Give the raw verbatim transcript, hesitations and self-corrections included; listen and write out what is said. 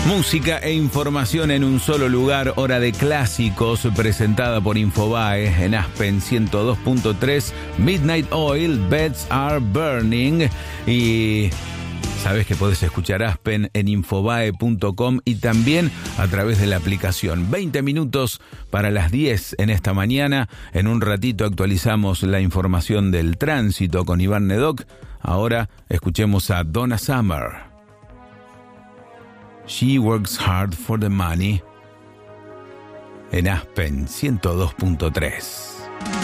Música e información en un solo lugar, hora de clásicos, presentada por Infobae en Aspen ciento dos punto tres, Midnight Oil, Beds Are Burning. Y sabes que podés escuchar Aspen en infobae punto com y también a través de la aplicación. veinte minutos para las diez en esta mañana. En un ratito actualizamos la información del tránsito con Iván Nedoc. Ahora escuchemos a Donna Summer. She Works Hard for the Money en Aspen ciento dos punto tres.